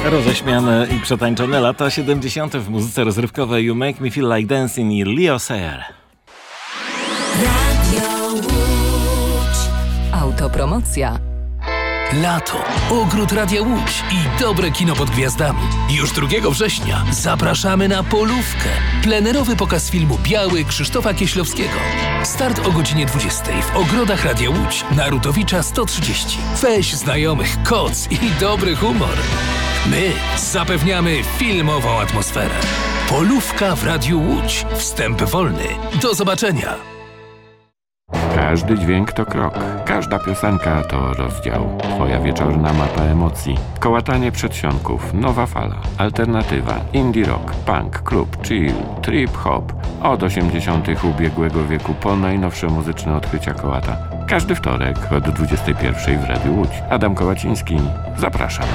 Roześmiane i przetańczone lata 70. w muzyce rozrywkowej You Make Me Feel Like Dancing i Leo Sayer. Radio Łódź. Autopromocja. Lato, ogród Radia Łódź i dobre kino pod gwiazdami. Już 2 września zapraszamy na Polówkę. Plenerowy pokaz filmu Biały Krzysztofa Kieślowskiego. Start o godzinie 20 w ogrodach Radia Łódź na Rutowicza 130. Weź znajomych, koc i dobry humor. My zapewniamy filmową atmosferę. Polówka w Radiu Łódź. Wstęp wolny. Do zobaczenia. Każdy dźwięk to krok, każda piosenka to rozdział. Twoja wieczorna mapa emocji. Kołatanie przedsionków, nowa fala, alternatywa, indie rock, punk, klub, chill, trip hop. Od 80. ubiegłego wieku po najnowsze muzyczne odkrycia kołata. Każdy wtorek od 21 w Radiu Łódź. Adam Kołaciński, zapraszam.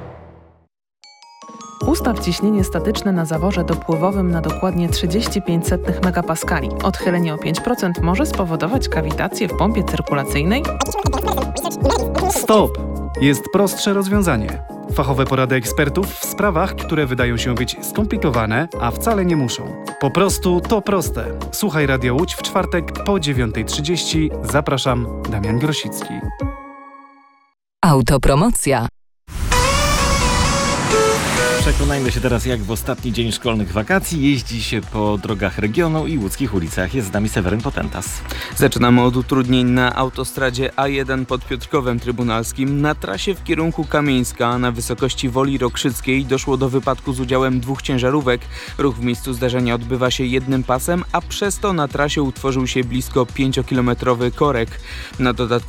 Ustaw ciśnienie statyczne na zaworze dopływowym na dokładnie 35 megapaskali. Odchylenie o 5% może spowodować kawitację w pompie cyrkulacyjnej. Stop! Jest prostsze rozwiązanie. Fachowe porady ekspertów w sprawach, które wydają się być skomplikowane, a wcale nie muszą. Po prostu to proste. Słuchaj Radio Łódź w czwartek po 9:30. Zapraszam, Damian Grosicki. Autopromocja. Przekonajmy się teraz, jak w ostatni dzień szkolnych wakacji jeździ się po drogach regionu i łódzkich ulicach. Jest z nami Seweryn Potentas. Zaczynamy od utrudnień na autostradzie A1 pod Piotrkowem Trybunalskim. Na trasie w kierunku Kamieńska na wysokości Woli Rokrzyckiej doszło do wypadku z udziałem 2 ciężarówek. Ruch w miejscu zdarzenia odbywa się jednym pasem, a przez to na trasie utworzył się blisko 5-kilometrowy korek. Na dodatku